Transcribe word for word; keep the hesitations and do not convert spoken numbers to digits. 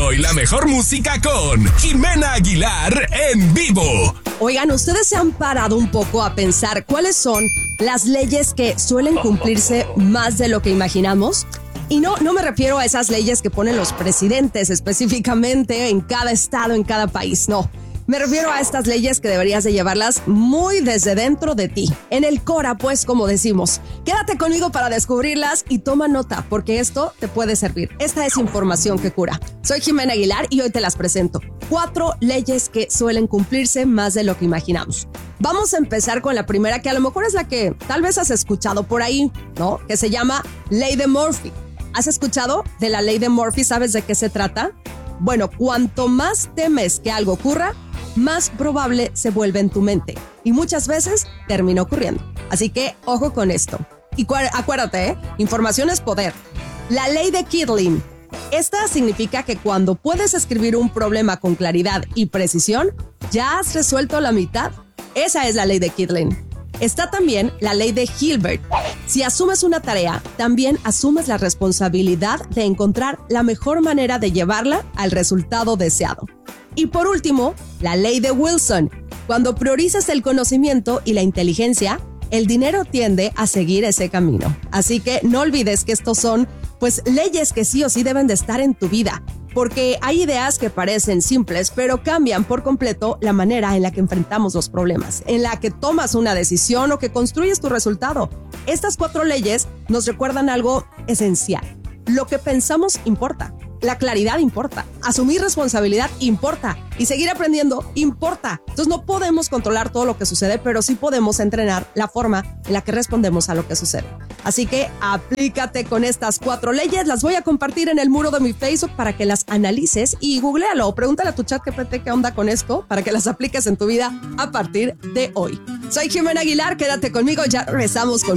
y la mejor música con Jimena Aguilar en vivo. Oigan, ¿ustedes se han parado un poco a pensar cuáles son las leyes que suelen cumplirse más de lo que imaginamos? Y no, no me refiero a esas leyes que ponen los presidentes específicamente en cada estado, en cada país, no. Me refiero a estas leyes que deberías de llevarlas muy desde dentro de ti. En el Cora, pues, como decimos. Quédate conmigo para descubrirlas y toma nota, porque esto te puede servir. Esta es información que cura. Soy Jimena Aguilar y hoy te las presento. Cuatro leyes que suelen cumplirse más de lo que imaginamos. Vamos a empezar con la primera, que a lo mejor es la que tal vez has escuchado por ahí, ¿no? Que se llama Ley de Murphy. ¿Has escuchado de la Ley de Murphy? ¿Sabes de qué se trata? Bueno, cuanto más temes que algo ocurra, más probable se vuelve en tu mente. Y muchas veces termina ocurriendo. Así que, ojo con esto. Y cu- acuérdate, ¿eh? Información es poder. La ley de Kidling. Esta significa que cuando puedes escribir un problema con claridad y precisión, ya has resuelto la mitad. Esa es la ley de Kidling. Está también la ley de Hilbert. Si asumes una tarea, también asumes la responsabilidad de encontrar la mejor manera de llevarla al resultado deseado. Y por último, la ley de Wilson. Cuando priorizas el conocimiento y la inteligencia, el dinero tiende a seguir ese camino. Así que no olvides que estos son, pues, leyes que sí o sí deben de estar en tu vida. Porque hay ideas que parecen simples, pero cambian por completo la manera en la que enfrentamos los problemas, en la que tomas una decisión o que construyes tu resultado. Estas cuatro leyes nos recuerdan algo esencial. Lo que pensamos importa. La claridad importa, asumir responsabilidad importa y seguir aprendiendo importa. Entonces no podemos controlar todo lo que sucede, pero sí podemos entrenar la forma en la que respondemos a lo que sucede. Así que aplícate con estas cuatro leyes. Las voy a compartir en el muro de mi Facebook para que las analices y googlealo o pregúntale a tu chat G P T qué onda con esto para que las apliques en tu vida a partir de hoy. Soy Jimena Aguilar, quédate conmigo, ya regresamos con